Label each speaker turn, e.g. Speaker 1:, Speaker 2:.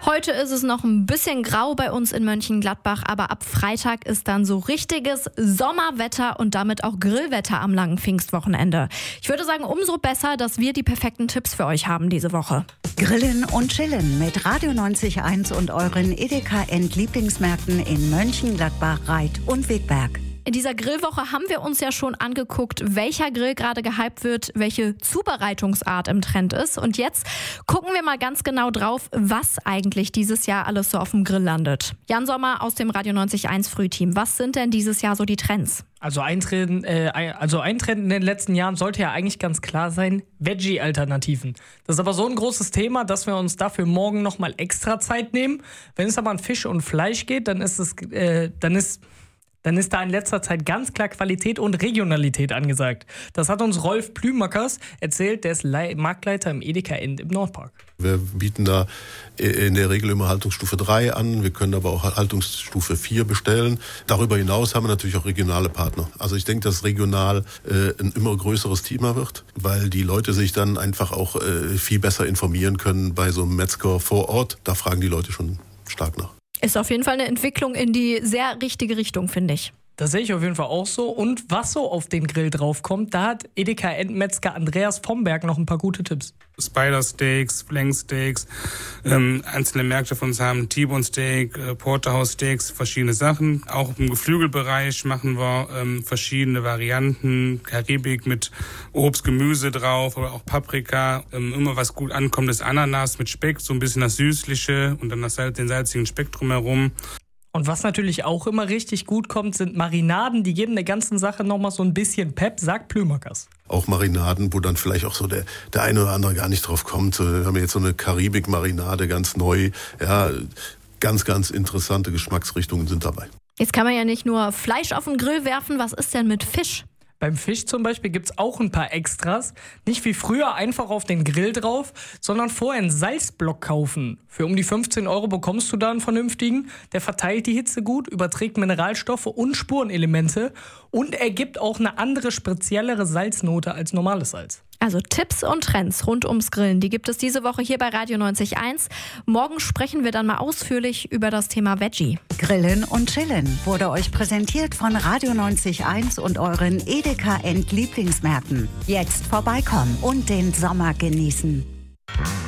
Speaker 1: Heute ist es noch ein bisschen grau bei uns in Mönchengladbach, aber ab Freitag ist dann so richtiges Sommerwetter und damit auch Grillwetter am langen Pfingstwochenende. Ich würde sagen, umso besser, dass wir die perfekten Tipps für euch haben diese Woche.
Speaker 2: Grillen und Chillen mit Radio 90.1 und euren Edeka Lieblingsmärkten in Mönchengladbach, Reit und Wegberg.
Speaker 1: In dieser Grillwoche haben wir uns ja schon angeguckt, welcher Grill gerade gehypt wird, welche Zubereitungsart im Trend ist. Und jetzt gucken wir mal ganz genau drauf, was eigentlich dieses Jahr alles so auf dem Grill landet. Jan Sommer aus dem Radio 90.1 Frühteam. Was sind denn dieses Jahr so die Trends?
Speaker 3: Also ein Trend in den letzten Jahren sollte ja eigentlich ganz klar sein, Veggie-Alternativen. Das ist aber so ein großes Thema, dass wir uns dafür morgen nochmal extra Zeit nehmen. Wenn es aber an Fisch und Fleisch geht, dann ist da in letzter Zeit ganz klar Qualität und Regionalität angesagt. Das hat uns Rolf Plümackers erzählt, der ist Marktleiter im Edeka im Nordpark.
Speaker 4: Wir bieten da in der Regel immer Haltungsstufe 3 an. Wir können aber auch Haltungsstufe 4 bestellen. Darüber hinaus haben wir natürlich auch regionale Partner. Also ich denke, dass regional ein immer größeres Thema wird, weil die Leute sich dann einfach auch viel besser informieren können bei so einem Metzger vor Ort. Da fragen die Leute schon stark nach.
Speaker 1: Ist auf jeden Fall eine Entwicklung in die sehr richtige Richtung, finde ich.
Speaker 3: Das sehe ich auf jeden Fall auch so. Und was so auf den Grill draufkommt, da hat Edeka-Endmetzger Andreas Vomberg noch ein paar gute Tipps.
Speaker 5: Spider-Steaks, Flanksteaks, einzelne Märkte von uns haben T-Bone-Steak, Porterhouse-Steaks, verschiedene Sachen. Auch im Geflügelbereich machen wir verschiedene Varianten, Karibik mit Obst, Gemüse drauf oder auch Paprika. Immer was gut ankommt ist Ananas mit Speck, so ein bisschen das Süßliche und dann den salzigen Speck drumherum.
Speaker 3: Und was natürlich auch immer richtig gut kommt, sind Marinaden. Die geben der ganzen Sache nochmal so ein bisschen Pep, sagt Plümackers.
Speaker 4: Auch Marinaden, wo dann vielleicht auch so der eine oder andere gar nicht drauf kommt. Wir haben jetzt so eine Karibik-Marinade, ganz neu. Ja, ganz, ganz interessante Geschmacksrichtungen sind dabei.
Speaker 1: Jetzt kann man ja nicht nur Fleisch auf den Grill werfen. Was ist denn mit Fisch?
Speaker 3: Beim Fisch zum Beispiel gibt es auch ein paar Extras. Nicht wie früher einfach auf den Grill drauf, sondern vorher einen Salzblock kaufen. Für um die 15 € bekommst du da einen vernünftigen. Der verteilt die Hitze gut, überträgt Mineralstoffe und Spurenelemente und ergibt auch eine andere, speziellere Salznote als normales Salz.
Speaker 1: Also Tipps und Trends rund ums Grillen, die gibt es diese Woche hier bei Radio 90.1. Morgen sprechen wir dann mal ausführlich über das Thema Veggie.
Speaker 2: Grillen und Chillen wurde euch präsentiert von Radio 90.1 und euren Edeka Lieblingsmärkten. Jetzt vorbeikommen und den Sommer genießen.